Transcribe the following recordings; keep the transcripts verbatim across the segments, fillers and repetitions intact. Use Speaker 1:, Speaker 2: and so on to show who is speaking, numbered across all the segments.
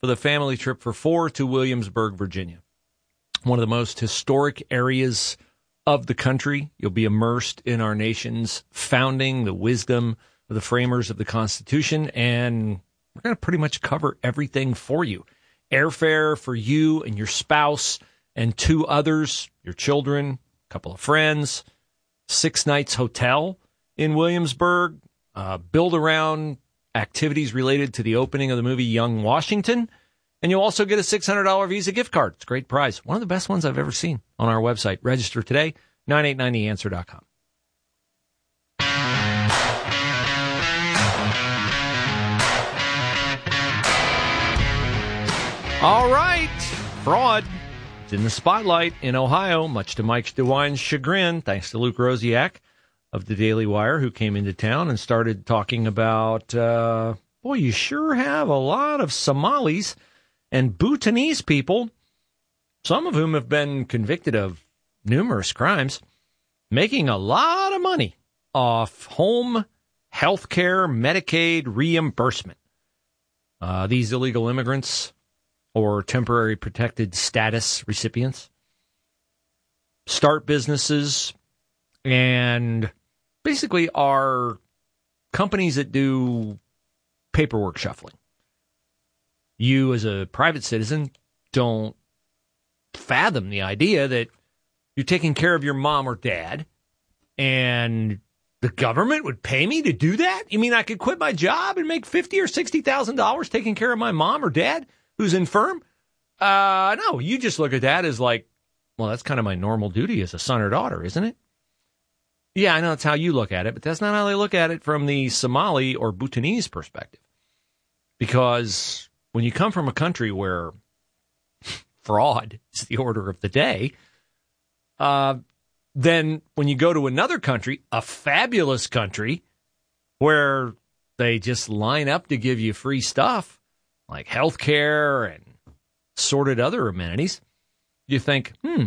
Speaker 1: with a family trip for four to Williamsburg, Virginia. One of the most historic areas of the country. You'll be immersed in our nation's founding, the wisdom of the framers of the Constitution, and we're going to pretty much cover everything for you. Airfare for you and your spouse and two others, your children, a couple of friends, six nights hotel in Williamsburg, uh, build around activities related to the opening of the movie Young Washington, and you'll also get a six hundred dollars Visa gift card. It's a great prize. One of the best ones I've ever seen on our website. Register today, nine eight nine the answer dot com. All right, fraud. It's in the spotlight in Ohio, much to Mike DeWine's chagrin, thanks to Luke Rosiak of the Daily Wire, who came into town and started talking about, uh, boy, you sure have a lot of Somalis and Bhutanese people, some of whom have been convicted of numerous crimes, making a lot of money off home health care, Medicaid reimbursement. Uh, these illegal immigrants or temporary protected status recipients start businesses and basically are companies that do paperwork shuffling. You, as a private citizen, don't fathom the idea that you're taking care of your mom or dad, and the government would pay me to do that? You mean I could quit my job and make fifty thousand dollars or sixty thousand dollars taking care of my mom or dad who's infirm? Uh, no, you just look at that as like, well, that's kind of my normal duty as a son or daughter, isn't it? Yeah, I know that's how you look at it, but that's not how they look at it from the Somali or Bhutanese perspective. Because when you come from a country where fraud is the order of the day, uh, then when you go to another country, a fabulous country, where they just line up to give you free stuff, like health care and sorted other amenities, you think, hmm,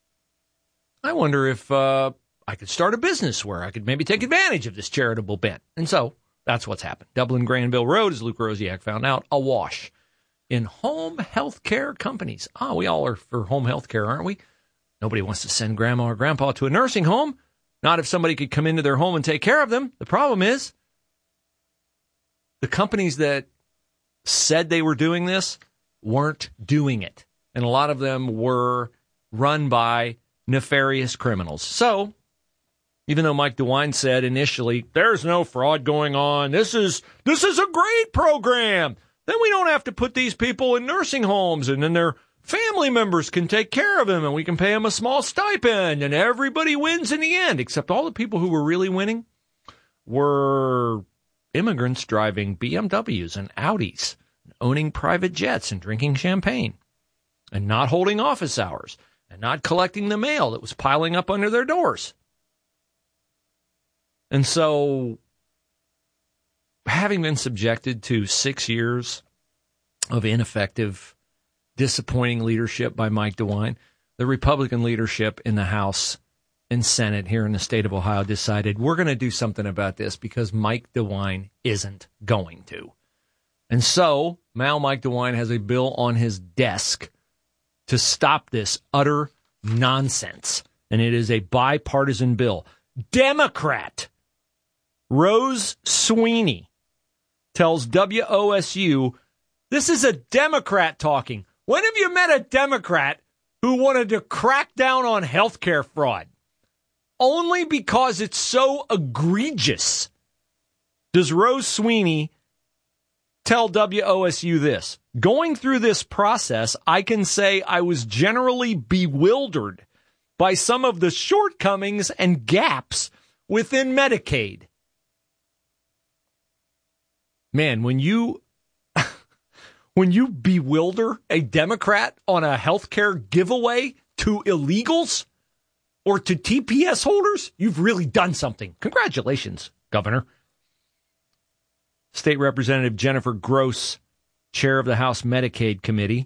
Speaker 1: I wonder if uh, I could start a business where I could maybe take advantage of this charitable bent. And so that's what's happened. Dublin Granville Road, as Luke Rosiak found out, awash in home health care companies. Ah, we all are for home health care, aren't we? Nobody wants to send grandma or grandpa to a nursing home. Not if somebody could come into their home and take care of them. The problem is the companies that said they were doing this weren't doing it. And a lot of them were run by nefarious criminals. So even though Mike DeWine said initially, there's no fraud going on, this is this is a great program, then we don't have to put these people in nursing homes, and then their family members can take care of them, and we can pay them a small stipend, and everybody wins in the end, except all the people who were really winning were immigrants driving B M Ws and Audis, owning private jets and drinking champagne, and not holding office hours, and not collecting the mail that was piling up under their doors. And so, having been subjected to six years of ineffective, disappointing leadership by Mike DeWine, the Republican leadership in the House and Senate here in the state of Ohio decided we're going to do something about this because Mike DeWine isn't going to. And so, now Mike DeWine has a bill on his desk to stop this utter nonsense. And it is a bipartisan bill. Democrat Rose Sweeney tells W O S U, this is a Democrat talking. When have you met a Democrat who wanted to crack down on healthcare fraud? Only because it's so egregious does Rose Sweeney tell W O S U this. Going through this process, I can say I was generally bewildered by some of the shortcomings and gaps within Medicaid. Man, when you when you bewilder a Democrat on a healthcare giveaway to illegals or to T P S holders, you've really done something. Congratulations, Governor. State Representative Jennifer Gross, chair of the House Medicaid Committee,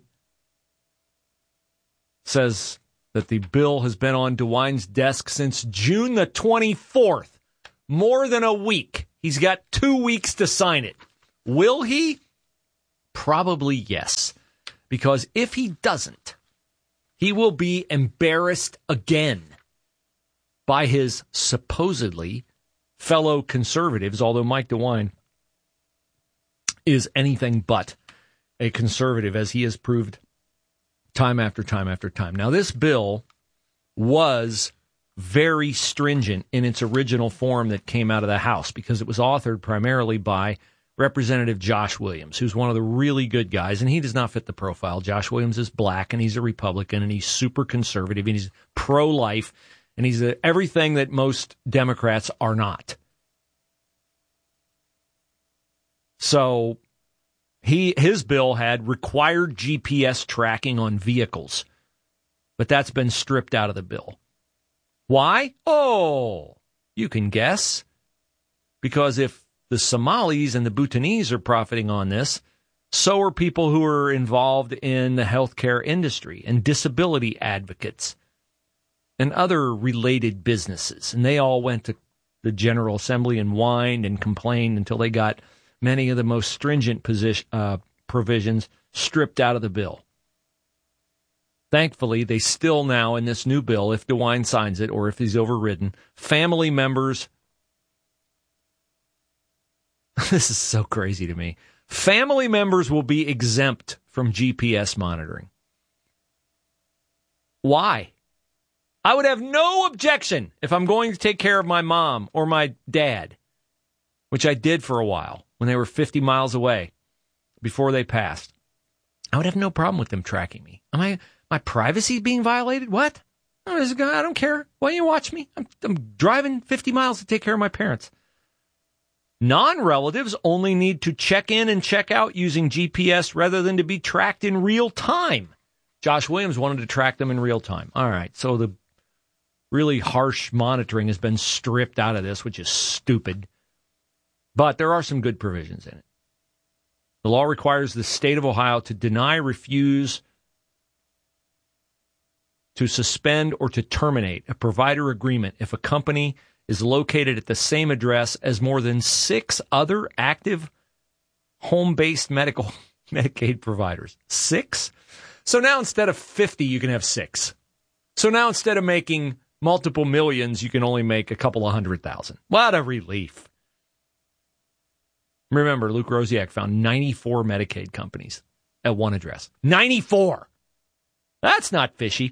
Speaker 1: says that the bill has been on DeWine's desk since June the twenty-fourth. More than a week. He's got two weeks to sign it. Will he? Probably yes. Because if he doesn't, he will be embarrassed again by his supposedly fellow conservatives, although Mike DeWine is anything but a conservative, as he has proved time after time after time. Now, this bill was very stringent in its original form that came out of the House because it was authored primarily by Representative Josh Williams, who's one of the really good guys, and he does not fit the profile. Josh Williams is black, and he's a Republican, and he's super conservative, and he's pro-life, and he's a, everything that most Democrats are not. So he his bill had required G P S tracking on vehicles, but that's been stripped out of the bill. Why? Oh, you can guess. Because if the Somalis and the Bhutanese are profiting on this, so are people who are involved in the healthcare industry and disability advocates and other related businesses. And they all went to the General Assembly and whined and complained until they got many of the most stringent position, uh, provisions stripped out of the bill. Thankfully, they still now, in this new bill, if DeWine signs it or if he's overridden, family members... This is so crazy to me. Family members will be exempt from G P S monitoring. Why? I would have no objection if I'm going to take care of my mom or my dad, which I did for a while when they were fifty miles away before they passed. I would have no problem with them tracking me. Am I, my privacy being violated? What? I don't care. Why don't you watch me? I'm, I'm driving fifty miles to take care of my parents. Non-relatives only need to check in and check out using G P S rather than to be tracked in real time. Josh Williams wanted to track them in real time. All right, so the really harsh monitoring has been stripped out of this, which is stupid. But there are some good provisions in it. The law requires the state of Ohio to deny, refuse, to suspend, or to terminate a provider agreement if a company is located at the same address as more than six other active home-based medical Medicaid providers. Six? So now instead of fifty, you can have six. So now instead of making multiple millions, you can only make a couple of hundred thousand. What a relief. Remember, Luke Rosiak found ninety-four Medicaid companies at one address. ninety-four! That's not fishy.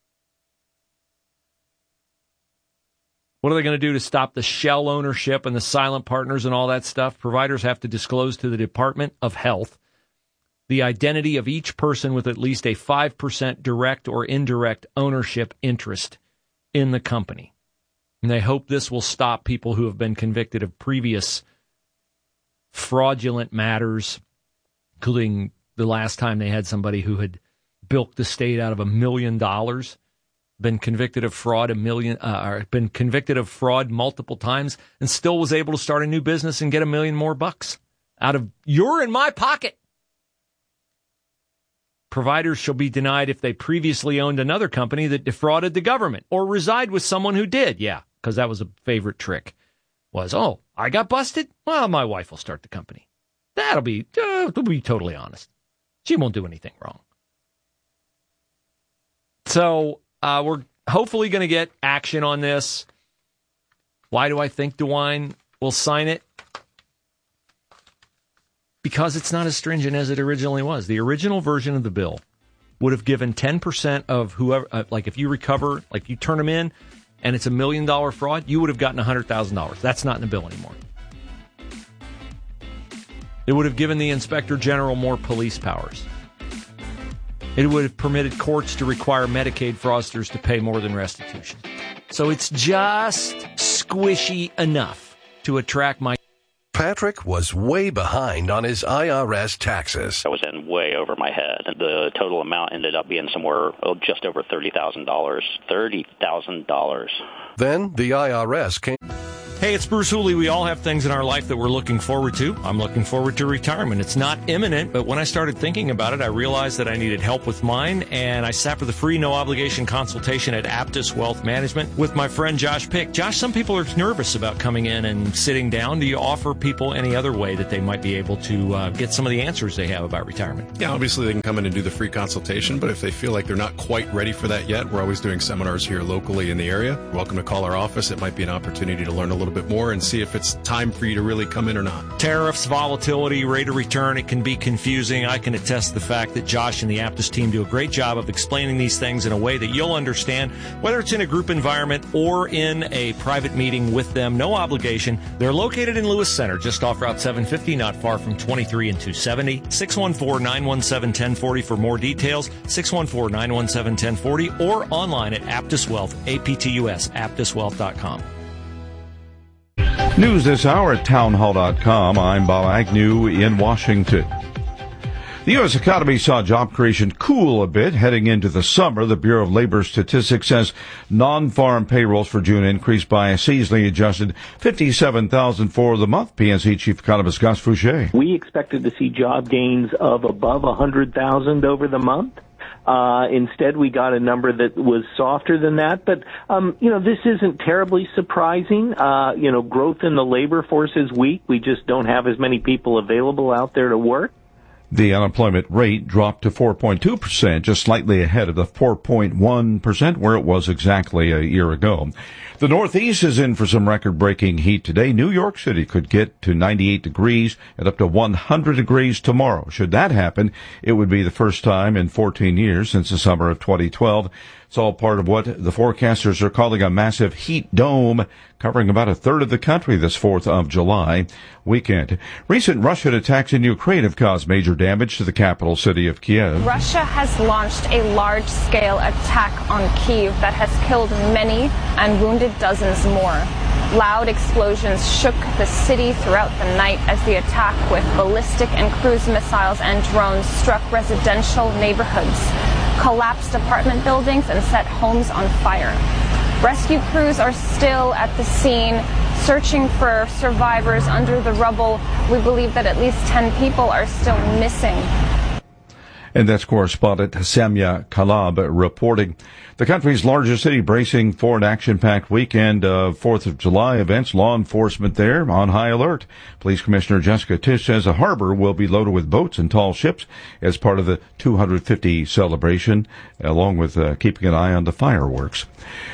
Speaker 1: What are they going to do to stop the shell ownership and the silent partners and all that stuff? Providers have to disclose to the Department of Health the identity of each person with at least a five percent direct or indirect ownership interest in the company. And they hope this will stop people who have been convicted of previous fraudulent matters, including the last time they had somebody who had bilked the state out of a million dollars. Been convicted of fraud a million, uh, or been convicted of fraud multiple times, and still was able to start a new business and get a million more bucks out of your and my pocket. Providers shall be denied if they previously owned another company that defrauded the government or reside with someone who did. Yeah, because that was a favorite trick. Was, oh, I got busted? Well, my wife will start the company. That'll be, uh, to be totally honest. She won't do anything wrong. So, Uh, we're hopefully going to get action on this. Why do I think DeWine will sign it? Because it's not as stringent as it originally was. The original version of the bill would have given ten percent of whoever, uh, like if you recover, like you turn them in, and it's a million dollar fraud, you would have gotten one hundred thousand dollars. That's not in the bill anymore. It would have given the Inspector General more police powers. It would have permitted courts to require Medicaid fraudsters to pay more than restitution. So it's just squishy enough to attract my...
Speaker 2: Patrick was way behind on his I R S taxes.
Speaker 3: I was in way over my head. The total amount ended up being somewhere oh, just over thirty thousand dollars. thirty thousand dollars.
Speaker 2: Then the I R S came...
Speaker 1: Hey, it's Bruce Hooley. We all have things in our life that we're looking forward to. I'm looking forward to retirement. It's not imminent, but when I started thinking about it, I realized that I needed help with mine, and I sat for the free, no-obligation consultation at Aptus Wealth Management with my friend Josh Pick. Josh, some people are nervous about coming in and sitting down. Do you offer people any other way that they might be able to uh, get some of the answers they have about retirement?
Speaker 4: Yeah, obviously they can come in and do the free consultation, but if they feel like they're not quite ready for that yet, we're always doing seminars here locally in the area. You're welcome to call our office. It might be an opportunity to learn a little bit more and see if it's time for you to really come in or not.
Speaker 1: Tariffs, volatility, rate of return, it can be confusing. I can attest to the fact that Josh and the Aptus team do a great job of explaining these things in a way that you'll understand, whether it's in a group environment or in a private meeting with them. No obligation. They're located in Lewis Center, just off Route seven fifty, not far from twenty-three and two seventy. six one four, nine one seven, one zero four zero for more details. six one four, nine one seven, one zero four zero or online at Aptus Wealth, A P T U S, aptus wealth dot com.
Speaker 5: News this hour at townhall dot com. I'm Bob Agnew in Washington. The U S economy saw job creation cool a bit heading into the summer. The Bureau of Labor Statistics says non-farm payrolls for June increased by a seasonally adjusted fifty-seven thousand for the month. P N C Chief Economist Gus Fouché.
Speaker 6: We expected to see job gains of above one hundred thousand over the month. Uh, instead, we got a number that was softer than that. But, um, you know, this isn't terribly surprising. Uh, you know, growth in the labor force is weak. We just don't have as many people available out there to work.
Speaker 5: The unemployment rate dropped to four point two percent, just slightly ahead of the four point one percent where it was exactly a year ago. The Northeast is in for some record-breaking heat today. New York City could get to ninety-eight degrees and up to one hundred degrees tomorrow. Should that happen, it would be the first time in fourteen years since the summer of twenty twelve. It's all part of what the forecasters are calling a massive heat dome, covering about a third of the country this fourth of July weekend. Recent Russian attacks in Ukraine have caused major damage to the capital city of Kiev.
Speaker 7: Russia has launched a large-scale attack on Kyiv that has killed many and wounded dozens more. Loud explosions shook the city throughout the night as the attack with ballistic and cruise missiles and drones struck residential neighborhoods, collapsed apartment buildings, and set homes on fire. Rescue crews are still at the scene, searching for survivors under the rubble. We believe that at least ten people are still missing.
Speaker 5: And that's correspondent Samya Kalab reporting. The country's largest city bracing for an action-packed weekend of fourth of July events. Law enforcement there on high alert. Police Commissioner Jessica Tisch says the harbor will be loaded with boats and tall ships as part of the two hundred fifty celebration, along with uh, keeping an eye on the fireworks.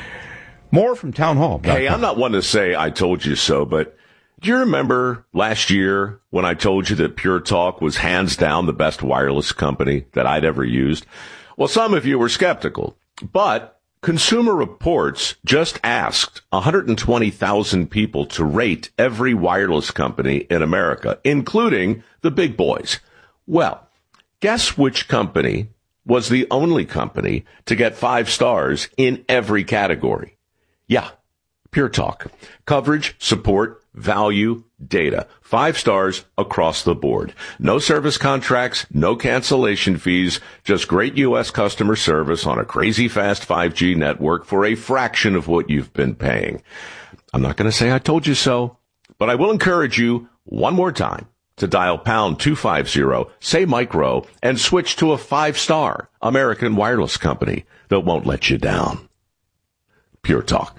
Speaker 5: More from Town Hall.
Speaker 8: Hey, I'm not one to say I told you so, but do you remember last year when I told you that Pure Talk was hands down the best wireless company that I'd ever used? Well, some of you were skeptical, but Consumer Reports just asked one hundred twenty thousand people to rate every wireless company in America, including the big boys. Well, guess which company was the only company to get five stars in every category? Yeah, Pure Talk. Coverage, support, value, data. Five stars across the board. No service contracts, no cancellation fees, just great U S customer service on a crazy fast five G network for a fraction of what you've been paying. I'm not going to say I told you so, but I will encourage you one more time to dial pound two fifty, say micro, and switch to a five-star American wireless company that won't let you down. Pure Talk.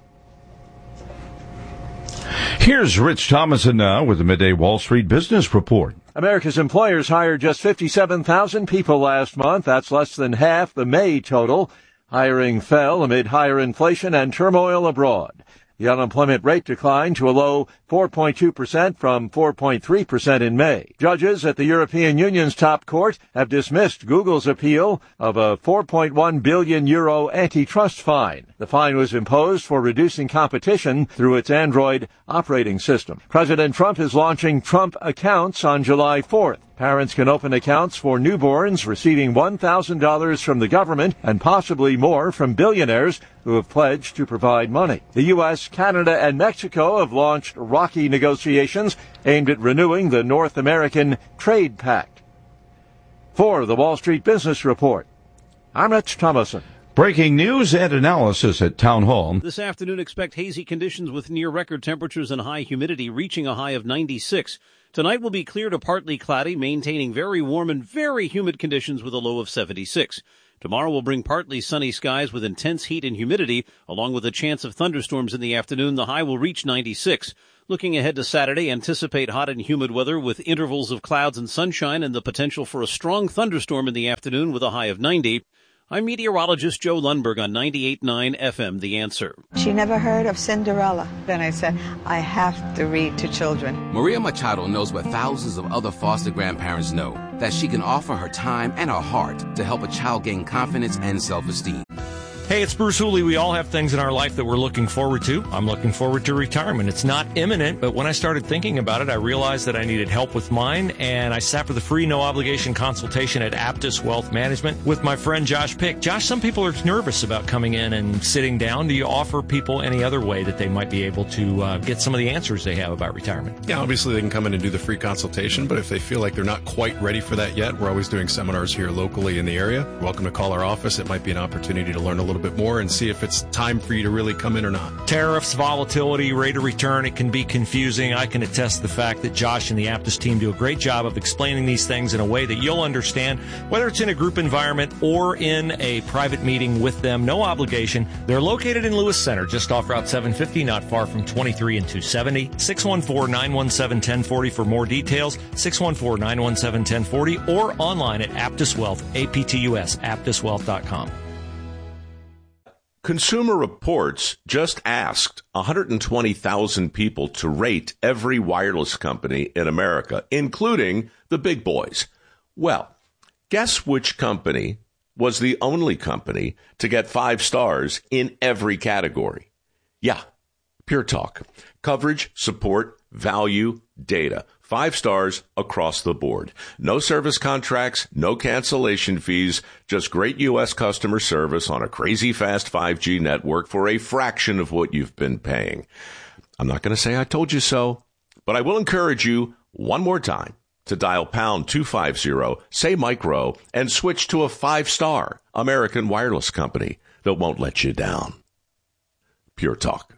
Speaker 5: Here's Rich Thomason now with the Midday Wall Street Business Report.
Speaker 9: America's employers hired just fifty-seven thousand people last month. That's less than half the May total. Hiring fell amid higher inflation and turmoil abroad. The unemployment rate declined to a low four point two percent from four point three percent in May. Judges at the European Union's top court have dismissed Google's appeal of a four point one billion euro antitrust fine. The fine was imposed for reducing competition through its Android operating system. President Trump is launching Trump Accounts on July fourth. Parents can open accounts for newborns, receiving one thousand dollars from the government and possibly more from billionaires who have pledged to provide money. The U S, Canada, and Mexico have launched rocky negotiations aimed at renewing the North American Trade Pact. For the Wall Street Business Report, I'm Rich Thomason.
Speaker 5: Breaking news and analysis at Town Hall.
Speaker 10: This afternoon, expect hazy conditions with near-record temperatures and high humidity, reaching a high of ninety-six. Tonight will be clear to partly cloudy, maintaining very warm and very humid conditions with a low of seventy-six. Tomorrow will bring partly sunny skies with intense heat and humidity, along with a chance of thunderstorms in the afternoon. The high will reach ninety-six. Looking ahead to Saturday, anticipate hot and humid weather with intervals of clouds and sunshine and the potential for a strong thunderstorm in the afternoon with a high of ninety. I'm meteorologist Joe Lundberg on ninety-eight point nine F M, The Answer.
Speaker 11: She never heard of Cinderella. Then I said, I have to read to children.
Speaker 12: Maria Machado knows what thousands of other foster grandparents know, that she can offer her time and her heart to help a child gain confidence and self-esteem.
Speaker 1: Hey, it's Bruce Hooley. We all have things in our life that we're looking forward to. I'm looking forward to retirement. It's not imminent, but when I started thinking about it, I realized that I needed help with mine, and I sat for the free, no-obligation consultation at Aptus Wealth Management with my friend Josh Pick. Josh, some people are nervous about coming in and sitting down. Do you offer people any other way that they might be able to uh, get some of the answers they have about retirement?
Speaker 4: Yeah, obviously they can come in and do the free consultation, but if they feel like they're not quite ready for that yet, we're always doing seminars here locally in the area. You're welcome to call our office. It might be an opportunity to learn a little bit more and see if it's time for you to really come in or not.
Speaker 1: Tariffs, volatility, rate of return, it can be confusing. I can attest the fact that Josh and the Aptus team do a great job of explaining these things in a way that you'll understand, whether it's in a group environment or in a private meeting with them. No obligation. They're located in Lewis Center, just off Route seven fifty, not far from twenty-three and two seventy. six one four, nine one seven, one zero four zero for more details. six one four, nine one seven, one zero four zero or online at Aptus Wealth, A P T U S, aptus wealth dot com.
Speaker 8: Consumer Reports just asked one hundred twenty thousand people to rate every wireless company in America, including the big boys. Well, guess which company was the only company to get five stars in every category? Yeah, Pure Talk. Coverage, support, value, data. Five stars across the board. No service contracts, no cancellation fees, just great U S customer service on a crazy fast five G network for a fraction of what you've been paying. I'm not going to say I told you so, but I will encourage you one more time to dial pound two fifty, say micro, and switch to a five-star American wireless company that won't let you down. Pure Talk.